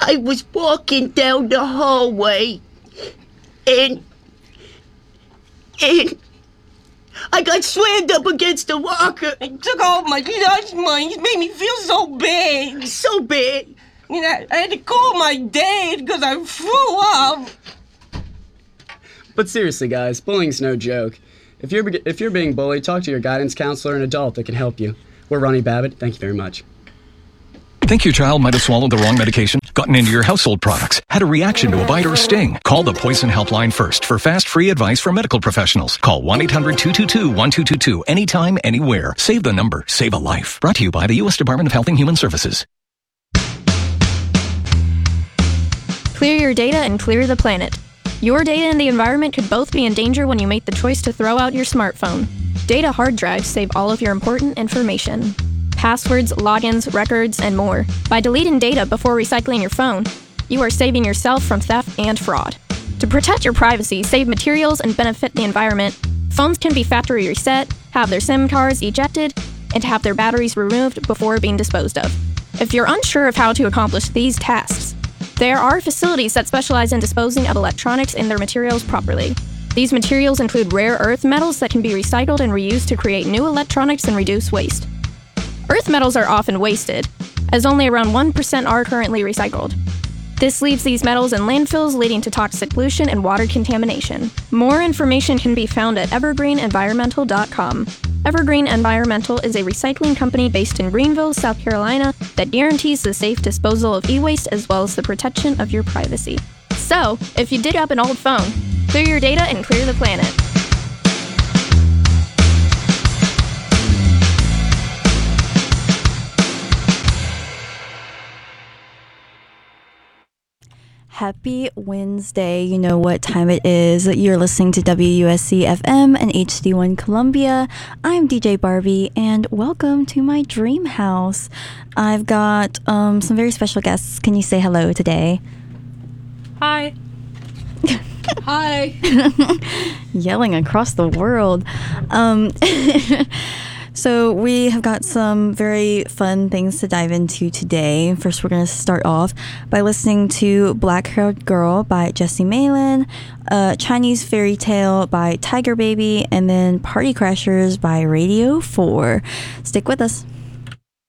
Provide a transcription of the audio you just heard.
I was walking down the hallway, and I got slammed up against the locker. It took all my lunch money. It made me feel so bad. So bad. You know, I had to call my dad because I threw up. But seriously, guys, bullying's no joke. If you're being bullied, talk to your guidance counselor and adult that can help you. We're Ronnie Babbitt. Thank you very much. Think your child might have swallowed the wrong medication, gotten into your household products, had a reaction to a bite or a sting? Call the Poison Helpline first for fast, free advice from medical professionals. Call 1-800-222-1222 anytime, anywhere. Save the number. Save a life. Brought to you by the U.S. Department of Health and Human Services. Clear your data and clear the planet. Your data and the environment could both be in danger when you make the choice to throw out your smartphone. Data hard drives save all of your important information. Passwords, logins, records, and more. By deleting data before recycling your phone, you are saving yourself from theft and fraud. To protect your privacy, save materials, and benefit the environment, phones can be factory reset, have their SIM cards ejected, and have their batteries removed before being disposed of. If you're unsure of how to accomplish these tasks, there are facilities that specialize in disposing of electronics and their materials properly. These materials include rare earth metals that can be recycled and reused to create new electronics and reduce waste. Earth metals are often wasted, as only around 1% are currently recycled. This leaves these metals in landfills, leading to toxic pollution and water contamination. More information can be found at evergreenenvironmental.com. Evergreen Environmental is a recycling company based in Greenville, South Carolina, that guarantees the safe disposal of e-waste as well as the protection of your privacy. So, if you dig up an old phone, clear your data and clear the planet. Happy Wednesday. You know what time it is. You're listening to WUSC FM and HD1 Columbia. I'm DJ Barbie, and welcome to my dream house. I've got some very special guests. Can you say hello today? Hi. Hi. Yelling across the world. So we have got some very fun things to dive into today. First, we're going to start off by listening to Black Haired Girl by Jessie Malin, Chinese Fairy Tale by Tiger Baby, and then Party Crashers by Radio 4. Stick with us.